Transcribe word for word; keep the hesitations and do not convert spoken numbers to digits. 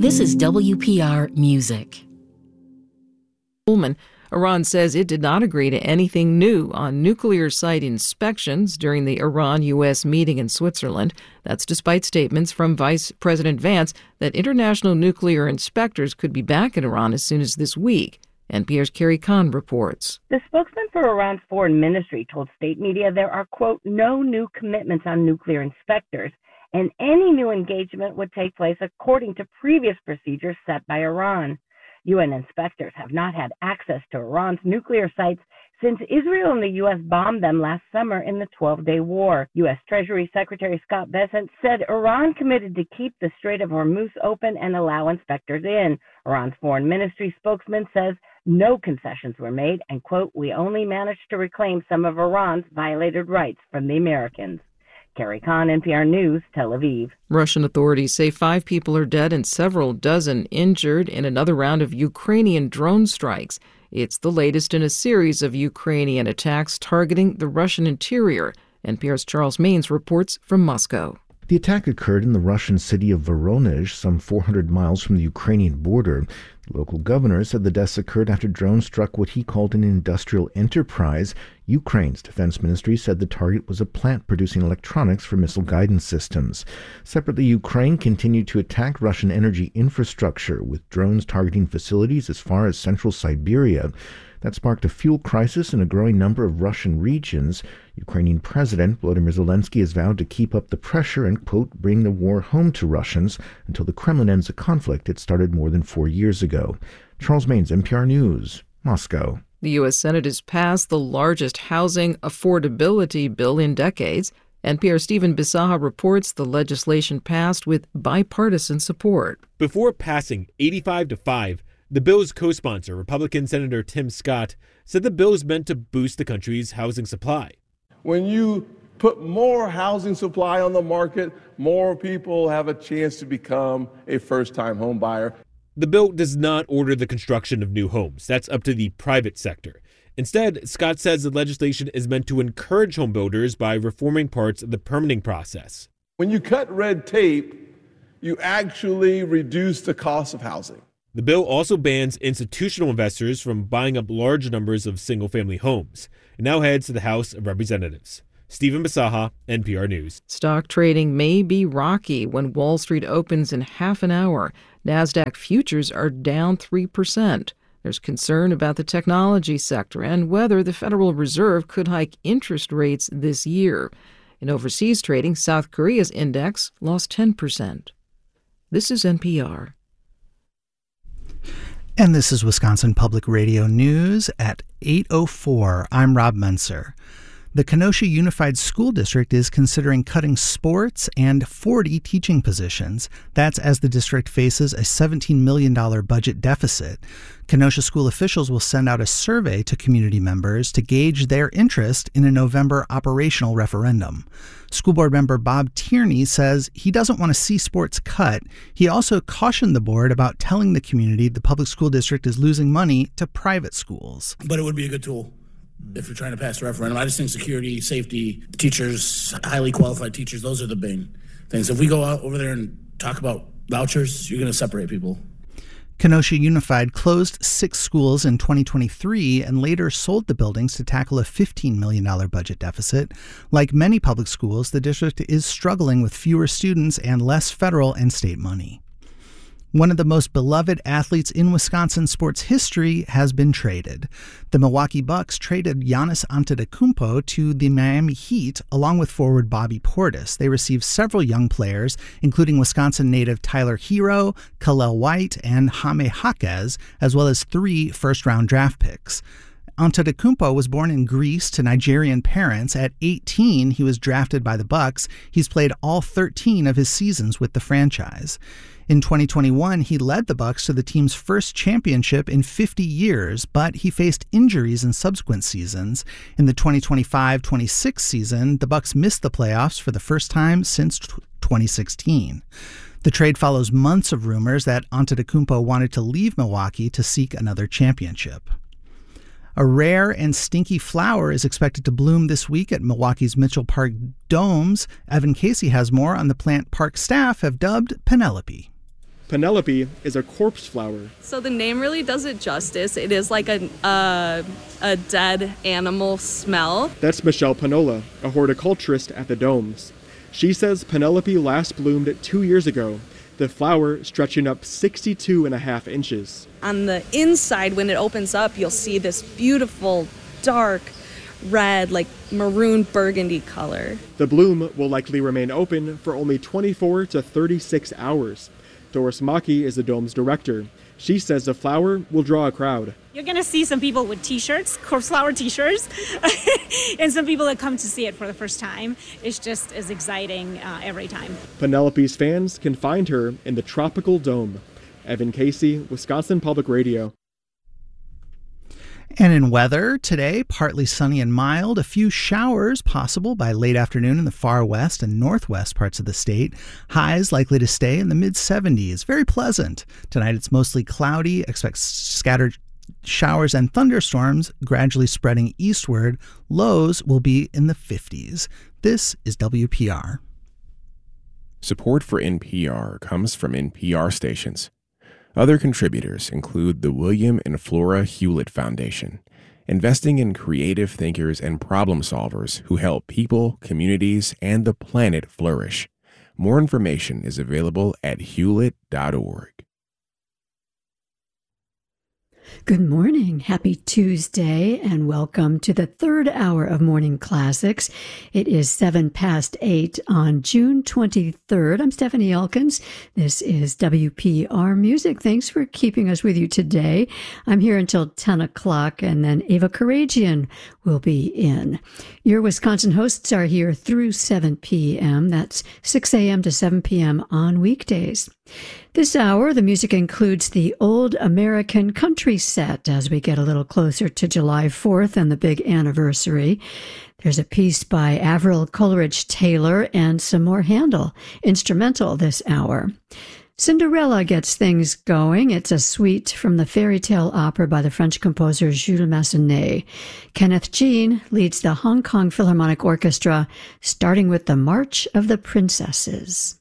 This is W P R Music. Iran says it did not agree to anything new on nuclear site inspections during the Iran-U S meeting in Switzerland. That's despite statements from Vice President Vance that international nuclear inspectors could be back in Iran as soon as this week. N P R's Carrie Kahn reports. The spokesman for Iran's foreign ministry told state media there are, quote, no new commitments on nuclear inspectors, and any new engagement would take place according to previous procedures set by Iran. U N inspectors have not had access to Iran's nuclear sites since Israel and the U S bombed them last summer in the twelve-day war. U S Treasury Secretary Scott Bessent said Iran committed to keep the Strait of Hormuz open and allow inspectors in. Iran's foreign ministry spokesman says no concessions were made and, quote, we only managed to reclaim some of Iran's violated rights from the Americans. Carrie Kahn, N P R News, Tel Aviv. Russian authorities say five people are dead and several dozen injured in another round of Ukrainian drone strikes. It's the latest in a series of Ukrainian attacks targeting the Russian interior. N P R's Charles Maines reports from Moscow. The attack occurred in the Russian city of Voronezh, some four hundred miles from the Ukrainian border. The local governor said the deaths occurred after drones struck what he called an industrial enterprise. Ukraine's defense ministry said the target was a plant producing electronics for missile guidance systems. Separately, Ukraine continued to attack Russian energy infrastructure, with drones targeting facilities as far as central Siberia. That sparked a fuel crisis in a growing number of Russian regions. Ukrainian President Volodymyr Zelensky has vowed to keep up the pressure and, quote, bring the war home to Russians until the Kremlin ends a conflict it started more than four years ago. Charles Maines, N P R News, Moscow. The U S Senate has passed the largest housing affordability bill in decades. N P R's Stephen Bisaha reports the legislation passed with bipartisan support. Before passing eighty-five to five, the bill's co-sponsor, Republican Senator Tim Scott, said the bill is meant to boost the country's housing supply. When you put more housing supply on the market, more people have a chance to become a first-time home buyer. The bill does not order the construction of new homes. That's up to the private sector. Instead, Scott says the legislation is meant to encourage home builders by reforming parts of the permitting process. When you cut red tape, you actually reduce the cost of housing. The bill also bans institutional investors from buying up large numbers of single-family homes. It now heads to the House of Representatives. Stephen Bisaha, N P R News. Stock trading may be rocky when Wall Street opens in half an hour. NASDAQ futures are down three percent. There's concern about the technology sector and whether the Federal Reserve could hike interest rates this year. In overseas trading, South Korea's index lost ten percent. This is N P R. And this is Wisconsin Public Radio News at eight oh four. I'm Rob Menser. The Kenosha Unified School District is considering cutting sports and forty teaching positions. That's as the district faces a seventeen million dollars budget deficit. Kenosha school officials will send out a survey to community members to gauge their interest in a November operational referendum. School board member Bob Tierney says he doesn't want to see sports cut. He also cautioned the board about telling the community the public school district is losing money to private schools. But it would be a good tool if you're trying to pass a referendum. I just think security, safety, teachers, highly qualified teachers, those are the main things. If we go out over there and talk about vouchers, you're going to separate people. Kenosha Unified closed six schools in twenty twenty-three and later sold the buildings to tackle a fifteen million dollars budget deficit. Like many public schools, the district is struggling with fewer students and less federal and state money. One of the most beloved athletes in Wisconsin sports history has been traded. The Milwaukee Bucks traded Giannis Antetokounmpo to the Miami Heat along with forward Bobby Portis. They received several young players, including Wisconsin native Tyler Hero, Khalil White, and Jaime Jaquez, as well as three first-round draft picks. Antetokounmpo was born in Greece to Nigerian parents. At eighteen, he was drafted by the Bucks. He's played all thirteen of his seasons with the franchise. In twenty twenty-one, he led the Bucks to the team's first championship in fifty years, but he faced injuries in subsequent seasons. In the twenty twenty-five twenty-six season, the Bucks missed the playoffs for the first time since twenty sixteen. The trade follows months of rumors that Antetokounmpo wanted to leave Milwaukee to seek another championship. A rare and stinky flower is expected to bloom this week at Milwaukee's Mitchell Park Domes. Evan Casey has more on the plant park staff have dubbed Penelope. Penelope is a corpse flower. So the name really does it justice. It is like a, uh, a dead animal smell. That's Michelle Panola, a horticulturist at the Domes. She says Penelope last bloomed two years ago, the flower stretching up sixty-two and a half inches. On the inside, when it opens up, you'll see this beautiful, dark, red, like maroon burgundy color. The bloom will likely remain open for only twenty-four to thirty-six hours. Doris Maki is the Dome's director. She says the flower will draw a crowd. You're going to see some people with t-shirts, corpse flower t-shirts, and some people that come to see it for the first time. It's just as exciting uh, every time. Penelope's fans can find her in the Tropical Dome. Evan Casey, Wisconsin Public Radio. And in weather, today, partly sunny and mild. A few showers possible by late afternoon in the far west and northwest parts of the state. Highs likely to stay in the mid seventies. Very pleasant. Tonight, it's mostly cloudy. Expect scattered showers and thunderstorms gradually spreading eastward. Lows will be in the fifties. This is W P R. Support for N P R comes from N P R stations. Other contributors include the William and Flora Hewlett Foundation, investing in creative thinkers and problem solvers who help people, communities, and the planet flourish. More information is available at hewlett dot org. Good morning. Happy Tuesday and welcome to the third hour of Morning Classics. It is seven past eight on June twenty-third. I'm Stephanie Elkins. This is W P R Music. Thanks for keeping us with you today. I'm here until ten o'clock and then Ava Karagian will be in. Your Wisconsin hosts are here through seven p.m. That's six a.m. to seven p.m. on weekdays. This hour, the music includes the Old American Country set as we get a little closer to July fourth and the big anniversary. There's a piece by Avril Coleridge Taylor and some more Handel instrumental this hour. Cinderella gets things going. It's a suite from the fairy tale opera by the French composer Jules Massenet. Kenneth Jean leads the Hong Kong Philharmonic Orchestra, starting with the March of the Princesses.